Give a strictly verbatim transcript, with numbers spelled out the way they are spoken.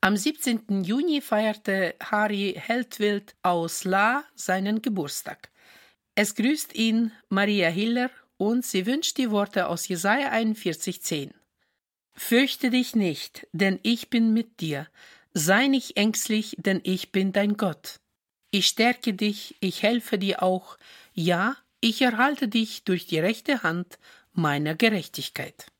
Am siebzehnten Juni feierte Harry Heldwild aus La seinen Geburtstag. Es grüßt ihn Maria Hiller und sie wünscht die Worte aus Jesaja einundvierzig, zehn. Fürchte dich nicht, denn ich bin mit dir. Sei nicht ängstlich, denn ich bin dein Gott. Ich stärke dich, ich helfe dir auch. Ja, ich erhalte dich durch die rechte Hand meiner Gerechtigkeit.